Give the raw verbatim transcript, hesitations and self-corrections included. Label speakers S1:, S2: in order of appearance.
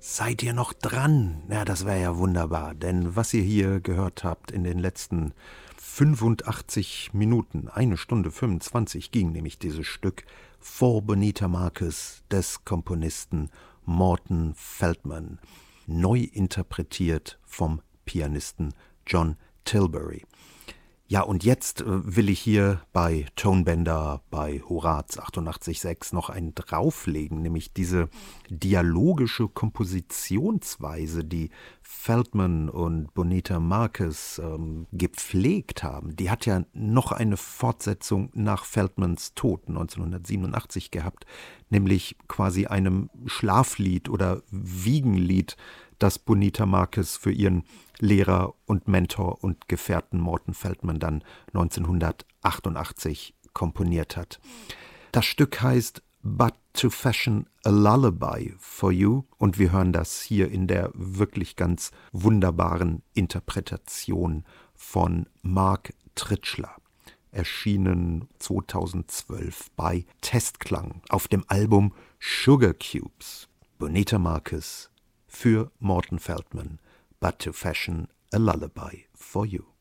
S1: Seid ihr noch dran? Ja, das wäre ja wunderbar, denn was ihr hier gehört habt in den letzten fünfundachtzig Minuten, eine Stunde fünfundzwanzig ging nämlich dieses Stück For Bonita Marcus des Komponisten Morton Feldman, neu interpretiert vom Pianisten John Tilbury. Ja, und jetzt äh, will ich hier bei Tonebender, bei Horaz achtundachtzig Komma sechs noch einen drauflegen, nämlich diese dialogische Kompositionsweise, die Feldman und Bonita Marcus ähm, gepflegt haben. Die hat ja noch eine Fortsetzung nach Feldmans Tod neunzehnhundertsiebenundachtzig gehabt, nämlich quasi einem Schlaflied oder Wiegenlied, das Bonita Marcus für ihren Lehrer und Mentor und Gefährten Morton Feldman dann neunzehnhundertachtundachtzig komponiert hat. Das Stück heißt But to Fashion a Lullaby for You und wir hören das hier in der wirklich ganz wunderbaren Interpretation von Mark Tritschler, erschienen zweitausendzwölf bei Testklang auf dem Album Sugar Cubes. Bonita Marcus für Morton Feldman, But to Fashion a Lullaby for You.